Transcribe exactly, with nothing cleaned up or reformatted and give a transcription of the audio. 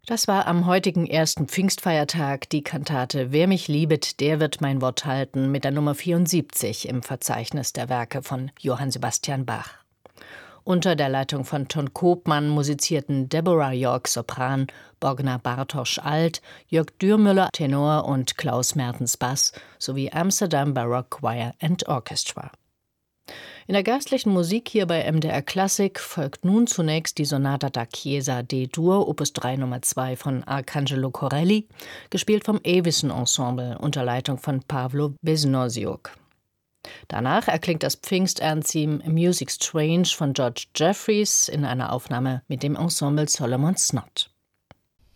Das war am heutigen ersten Pfingstfeiertag die Kantate »Wer mich liebet, der wird mein Wort halten« mit der Nummer vierundsiebzig im Verzeichnis der Werke von Johann Sebastian Bach. Unter der Leitung von Ton Koopman musizierten Deborah York Sopran, Bogner Bartosch Alt, Jörg Dürmüller Tenor und Klaus Mertens Bass sowie Amsterdam Baroque Choir and Orchestra. In der geistlichen Musik hier bei M D R Klassik folgt nun zunächst die Sonata da Chiesa D-Dur, Opus drei Nummer zwei von Arcangelo Corelli, gespielt vom Avison Ensemble unter Leitung von Pavlo Besnosiuk. Danach erklingt das Pfingsterntheme Music Strange von George Jeffreys in einer Aufnahme mit dem Ensemble Solomon Snott.